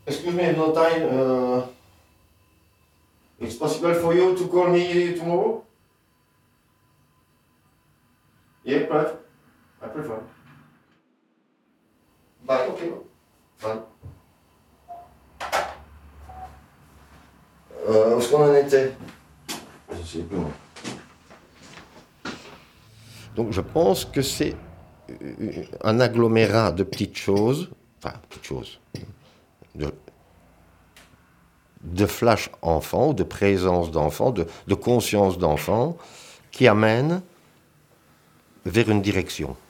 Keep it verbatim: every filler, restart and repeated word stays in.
Excuse me, no time. Uh, it's possible for you to call me tomorrow? Yeah, right. I prefer. Bye, okay. Bye. Euh, où est-ce qu'on en était? Je sais plus. Donc je pense que c'est un agglomérat de petites choses, enfin petites choses, de, de flash enfant, de présence d'enfant, de, de conscience d'enfant, qui amène vers une direction.